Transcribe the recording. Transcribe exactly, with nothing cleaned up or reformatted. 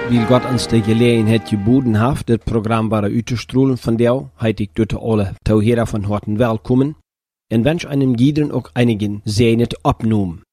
Weil Gott uns de Gelegenheit geboten hat, das Programm war uitzustrahlen von der, heite ich dort alle Tauhörer von Horten willkommen. Und wünsche einem jeden auch einigen Sehnet abnehmen.